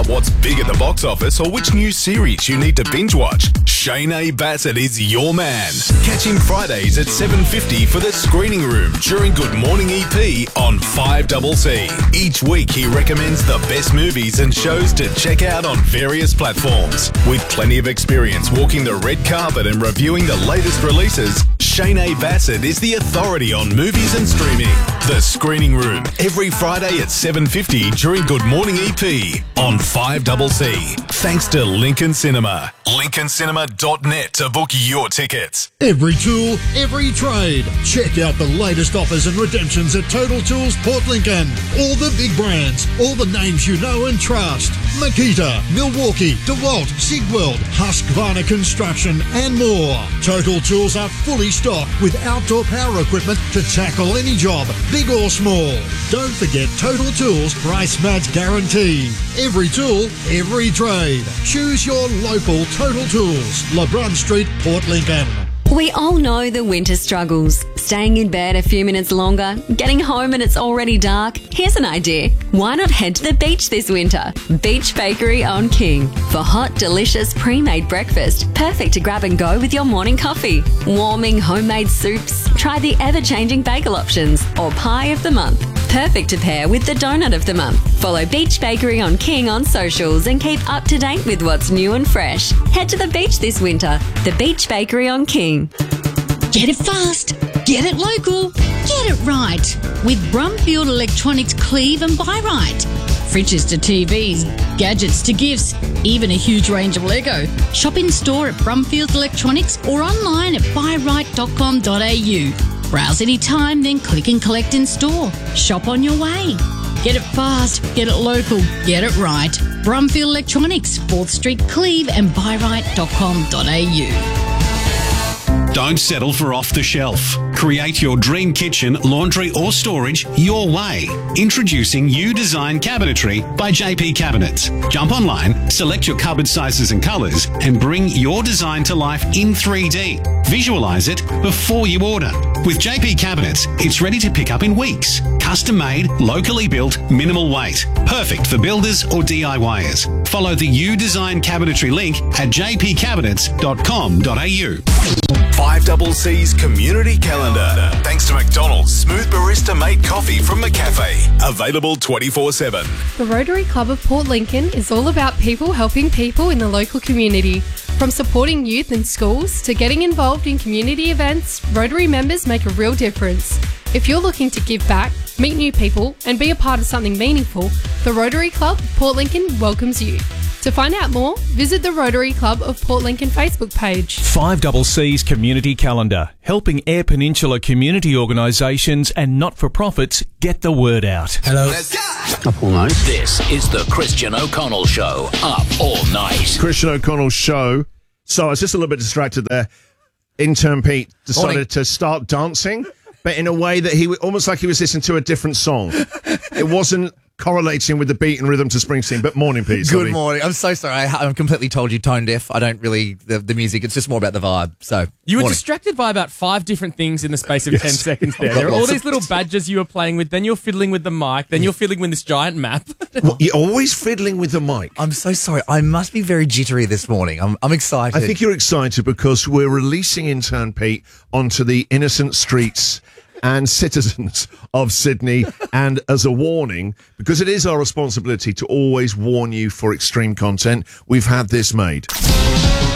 out what's big at the box office or which new series you need to binge watch, Shane A. Bassett is your man. Catch him Fridays at 7:50 for The Screening Room during Good Morning EP on 5CC. Each week he recommends the best movies and shows to check out on various platforms. With plenty of experience walking the red carpet and reviewing the latest releases, Shane A. Bassett is the authority on movies and streaming. The Screening Room, every Friday at 7:50 during Good Morning EP on 5CC. Thanks to Lincoln Cinema. LincolnCinema.net to book your tickets. Every tool, every trade. Check out the latest offers and redemptions at Total Tools Port Lincoln. All the big brands, all the names you know and trust. Makita, Milwaukee, DeWalt, Sigweld, Husqvarna Construction and more. Total Tools are fully stocked with outdoor power equipment to tackle any job, big or small. Don't forget Total Tools price match guarantee. Every tool, every trade. Choose your local Total Tools. LeBron Street, Port Lincoln. We all know the winter struggles. Staying in bed a few minutes longer, getting home and it's already dark. Here's an idea. Why not head to the beach this winter? Beach Bakery on King. For hot, delicious, pre-made breakfast. Perfect to grab and go with your morning coffee. Warming homemade soups. Try the ever-changing bagel options or pie of the month. Perfect to pair with the donut of the month. Follow Beach Bakery on King on socials and keep up to date with what's new and fresh. Head to the beach this winter. The Beach Bakery on King. Get it fast, get it local, get it right with Brumfield Electronics Cleave and Buy Right. Fridges to TVs, gadgets to gifts, even a huge range of Lego. Shop in store at Brumfield Electronics or online at buyright.com.au. Browse anytime, then click and collect in store. Shop on your way. Get it fast, get it local, get it right. Brumfield Electronics, 4th Street, Cleave and buyright.com.au. Don't settle for off the shelf. Create your dream kitchen, laundry or storage your way. Introducing U-Design Cabinetry by JP Cabinets. Jump online, select your cupboard sizes and colours and bring your design to life in 3D. Visualise it before you order. With JP Cabinets, it's ready to pick up in weeks. Custom made, locally built, minimal weight. Perfect for builders or DIYers. Follow the U-Design Cabinetry link at jpcabinets.com.au. 5CC's Community Calendar. Thanks to McDonald's Smooth Barista Made Coffee from McCafe. Available 24/7. The Rotary Club of Port Lincoln is all about people helping people in the local community. From supporting youth in schools to getting involved in community events, Rotary members make a real difference. If you're looking to give back, meet new people and be a part of something meaningful, the Rotary Club of Port Lincoln welcomes you. To find out more, visit the Rotary Club of Port Lincoln Facebook page. 5CC's Community Calendar, helping Eyre Peninsula community organisations and not-for-profits get the word out. Hello. Up all night. This is the Christian O'Connell Show. Up all night. Christian O'Connell Show. So I was just a little bit distracted there. Intern Pete decided to start dancing, but in a way that he almost like he was listening to a different song. It wasn't correlating with the beat and rhythm to Springsteen, but morning, Pete. Good morning. I'm so sorry. I'm completely told you tone deaf. I don't really, the music, it's just more about the vibe. So you were distracted by about 5 different things in the space of 10 seconds there. There are all these little badges you were playing with, then you're fiddling with the mic, then you're fiddling with this giant map. Well, you're always fiddling with the mic. I'm so sorry. I must be very jittery this morning. I'm excited. I think you're excited because we're releasing Intern Pete onto the innocent streets and citizens of Sydney, and as a warning, because it is our responsibility to always warn you for extreme content, we've had this made.